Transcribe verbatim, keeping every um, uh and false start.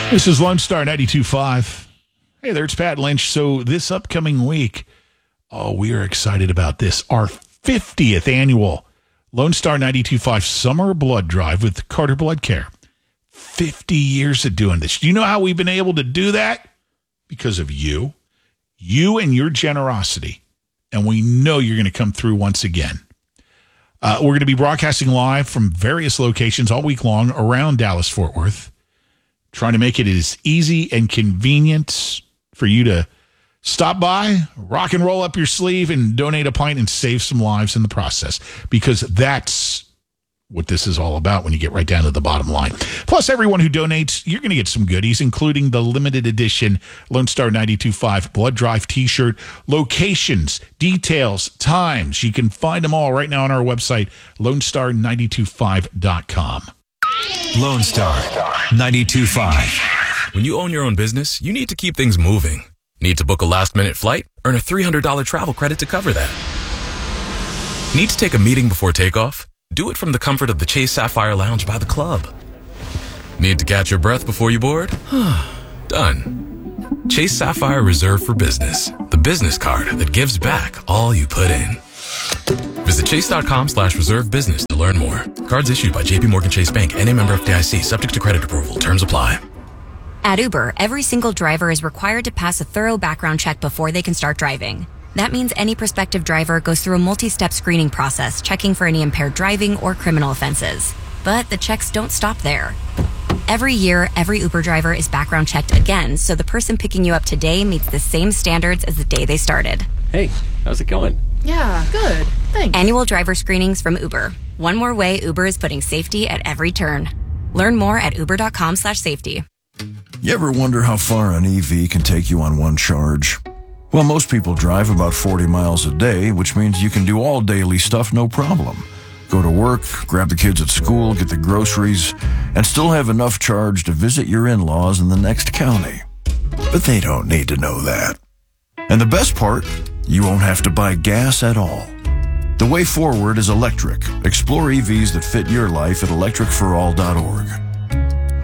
This is Lone Star ninety-two point five. Hey there, it's Pat Lynch. So this upcoming week, oh, we are excited about this. Our fiftieth annual Lone Star ninety-two point five Summer Blood Drive with Carter Blood Care. fifty years of doing this. Do you know how we've been able to do that? Because of you. You and your generosity. And we know you're going to come through once again. Uh, we're going to be broadcasting live from various locations all week long around Dallas-Fort Worth, trying to make it as easy and convenient for you to stop by, rock and roll up your sleeve, and donate a pint and save some lives in the process, because that's what this is all about when you get right down to the bottom line. Plus, everyone who donates, you're going to get some goodies, including the limited edition Lone Star ninety-two point five Blood Drive t-shirt. Locations, details, times, you can find them all right now on our website, lone star nine two five dot com. Lone Star ninety-two point five. When you own your own business, you need to keep things moving. Need to book a last-minute flight? Earn a three hundred dollars travel credit to cover that. Need to take a meeting before takeoff? Do it from the comfort of the Chase Sapphire Lounge by the club. Need to catch your breath before you board? Done. Chase Sapphire Reserve for Business, the business card that gives back all you put in. Visit chase.com slash reserve business to learn more. Cards issued by J P Morgan Chase Bank and a member F D I C, subject to credit approval. Terms apply. At Uber, every single driver is required to pass a thorough background check before they can start driving. That means any prospective driver goes through a multi-step screening process, checking for any impaired driving or criminal offenses. But the checks don't stop there. Every year, every Uber driver is background checked again, so the person picking you up today meets the same standards as the day they started. Hey, how's it going? Yeah, good. Thanks. Annual driver screenings from Uber. One more way Uber is putting safety at every turn. Learn more at uber.com slash safety. You ever wonder how far an E V can take you on one charge? Well, most people drive about forty miles a day, which means you can do all daily stuff no problem. Go to work, grab the kids at school, get the groceries, and still have enough charge to visit your in-laws in the next county. But they don't need to know that. And the best part, you won't have to buy gas at all. The way forward is electric. Explore E Vs that fit your life at electric for all dot org.